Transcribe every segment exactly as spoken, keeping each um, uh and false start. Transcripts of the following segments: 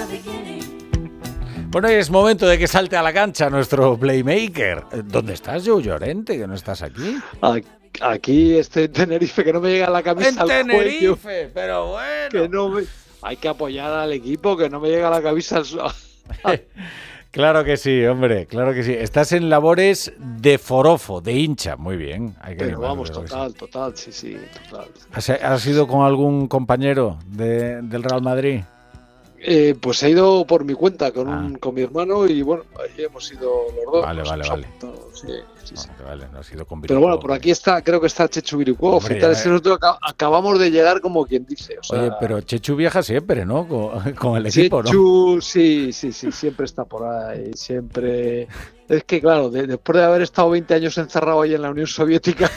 Bueno, y es momento de que salte a la cancha nuestro playmaker. ¿Dónde estás, Joe Llorente, que no estás aquí? Aquí estoy en Tenerife, que no me llega la camisa al cuello. En Tenerife, pero bueno. Que no me... Hay que apoyar al equipo, que no me llega la camisa al... Claro que sí, hombre, claro que sí. Estás en labores de forofo, de hincha, muy bien. Hay que Pero vamos, animarlo, total, sí. total, sí, sí, total. ¿Has, has ido con algún compañero de, del Real Madrid? Eh, pues he ido por mi cuenta con, ah. un, con mi hermano y bueno, ahí hemos ido los dos. Vale, vale, vale. Apuntado, sí, sí, sí. Vale, vale, no has ido con Pero bueno, por aquí está, creo que está Chechu Virukov y tal. Es que nosotros acabamos de llegar como quien dice. O sea, oye, pero Chechu viaja siempre, ¿no? Con, con el equipo, Chechu, ¿no? sí, sí, sí, siempre está por ahí, siempre... Es que claro, de, después de haber estado veinte años encerrado ahí en la Unión Soviética...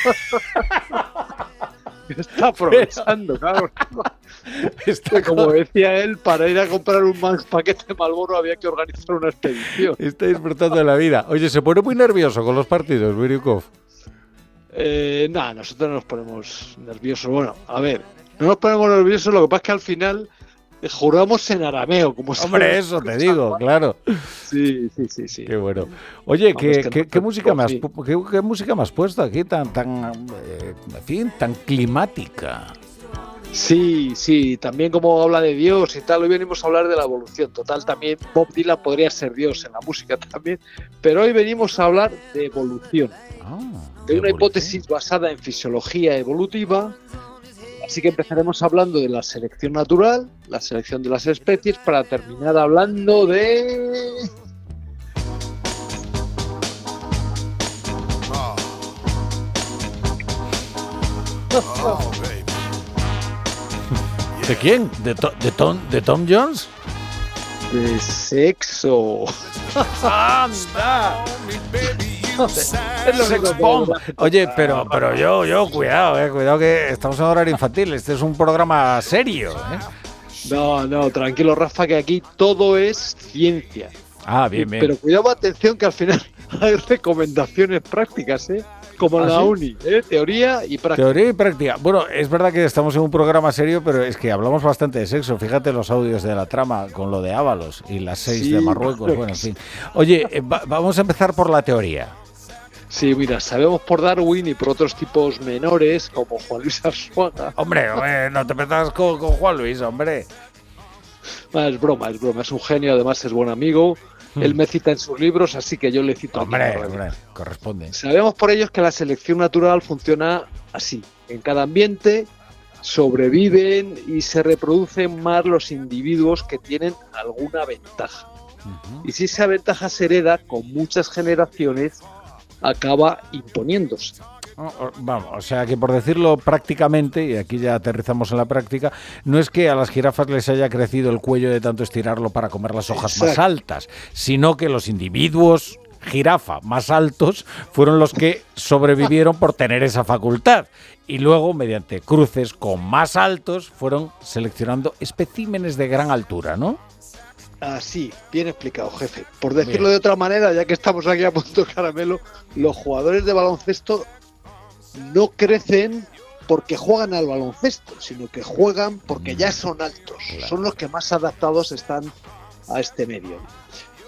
Está aprovechando, claro. Está como decía él, para ir a comprar un paquete de Marlboro había que organizar una expedición. Está disfrutando de la vida. Oye, ¿se pone muy nervioso con los partidos, Virukov? Eh, nada, nosotros no nos ponemos nerviosos. Bueno, a ver, no nos ponemos nerviosos, lo que pasa es que al final juramos en arameo, como hombre, eso te digo, claro. Sí, sí, sí, sí. Qué bueno. Oye, Vamos, ¿qué, que qué, no, qué música por más, fin. qué, qué música me has puesto aquí tan, tan, eh, en fin, tan climática? Sí, sí, también como habla de Dios y tal, hoy venimos a hablar de la evolución. Total, también Bob Dylan podría ser Dios en la música también, pero hoy venimos a hablar de evolución, Ah, de una evolución. hipótesis basada en fisiología evolutiva. Así que empezaremos hablando de la selección natural, la selección de las especies, para terminar hablando de... Oh. Oh, baby. ¿De quién? ¿De, to, de, Tom, ¿De Tom Jones? de sexo. ¡Anda! Es lo que Pom. Oye, pero, pero yo, yo, cuidado, eh, cuidado que estamos en horario infantil. Este es un programa serio, ¿eh? No, no, tranquilo, Rafa, que aquí todo es ciencia. Ah, bien, bien. Pero cuidado, atención, que al final hay recomendaciones prácticas, ¿eh? Como en ¿Ah, la sí? uni, ¿eh? Teoría y práctica. Teoría y práctica. Bueno, es verdad que estamos en un programa serio, pero es que hablamos bastante de sexo. Fíjate los audios de la trama con lo de Ábalos y las seis Sí, de Marruecos. Bueno, en fin. Oye, eh, va, vamos a empezar por la teoría. Sí, mira, sabemos por Darwin y por otros tipos menores, como Juan Luis Arzuaga. Hombre, hombre, no te metas con, con Juan Luis, hombre. Ah, es broma, es broma, es un genio, además es buen amigo. Hmm. Él me cita en sus libros, así que yo le cito. Hombre, aquí, hombre, corresponde. Sabemos por ellos que la selección natural funciona así. En cada ambiente sobreviven y se reproducen más los individuos que tienen alguna ventaja. Uh-huh. Y si esa ventaja se hereda con muchas generaciones, acaba imponiéndose. Oh, oh, vamos, o sea que por decirlo prácticamente, y aquí ya aterrizamos en la práctica, no es que a las jirafas les haya crecido el cuello de tanto estirarlo para comer las hojas Exacto. más altas, sino que los individuos jirafa más altos fueron los que sobrevivieron por tener esa facultad. Y luego, mediante cruces con más altos, fueron seleccionando especímenes de gran altura, ¿no? Así, bien explicado, jefe. Por decirlo Bien. de otra manera, ya que estamos aquí a punto de caramelo, los jugadores de baloncesto no crecen porque juegan al baloncesto, sino que juegan porque ya son altos. Claro. Son los que más adaptados están a este medio.